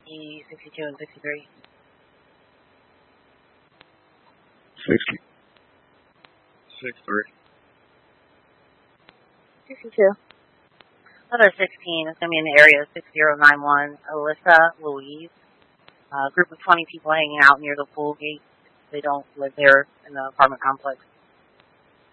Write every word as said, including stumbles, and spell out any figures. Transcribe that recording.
sixty, sixty-two, and sixty-three. sixty. sixty-three. sixty-two. Another sixteen is going to be in the area of six zero nine one. Alyssa Louise. A group of twenty people hanging out near the pool gate. They don't live there in the apartment complex.